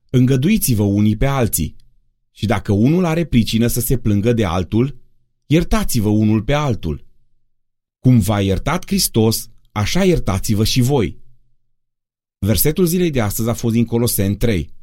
Îngăduiți-vă unii pe alții și dacă unul are pricină să se plângă de altul, iertați-vă unul pe altul. Cum v-a iertat Hristos, așa iertați-vă și voi. Versetul zilei de astăzi a fost din Coloseni 3.